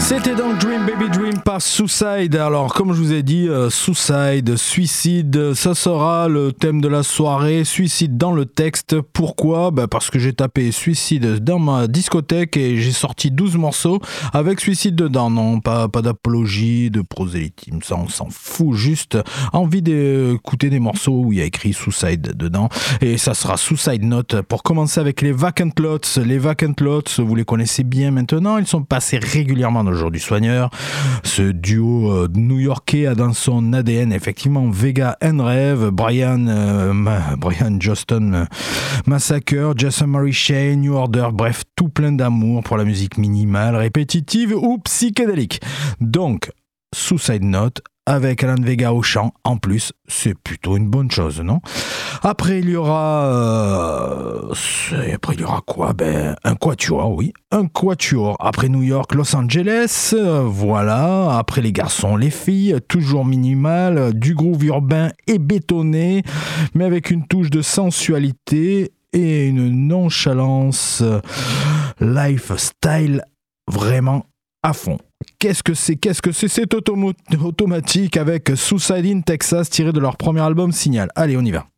C'était donc Dream Baby Dream par Suicide. Alors comme je vous ai dit, suicide, ça sera le thème de la soirée. Suicide dans le texte. Pourquoi ? Parce que j'ai tapé suicide dans ma discothèque et j'ai sorti 12 morceaux avec suicide dedans. Non, pas d'apologie, de prosélytisme, ça on s'en fout. Juste envie d'écouter des morceaux où il y a écrit Suicide dedans. Et ça sera Suicide Note. Pour commencer avec les Vacant Lots. Les Vacant Lots, vous les connaissez bien maintenant. Ils sont passés régulièrement dans le jour du soigneur. Ce duo new-yorkais a dans son ADN effectivement Vega and Rev, Brian Johnston Massacre, Jason Murray Shane, New Order, bref, tout plein d'amour pour la musique minimale, répétitive ou psychédélique. Donc, Suicide Note avec Alan Vega au chant, en plus, c'est plutôt une bonne chose, non ? Après, il y aura quoi ? Un quatuor, oui. Un quatuor. Après New York, Los Angeles, voilà. Après les garçons, les filles, toujours minimal, du groove urbain et bétonné, mais avec une touche de sensualité et une nonchalance lifestyle vraiment à fond. Qu'est-ce que c'est ? C'est automatique avec Suicide in Texas tiré de leur premier album Signal. Allez, on y va.